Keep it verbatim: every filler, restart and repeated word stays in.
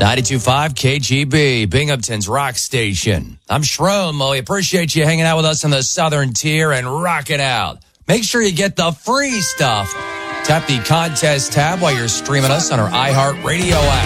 ninety-two point five K G B, Binghamton's rock station. I'm Shroom. We appreciate you hanging out with us in the Southern Tier and rocking out. Make sure you get the free stuff. Tap the contest tab while you're streaming us on our iHeartRadio app.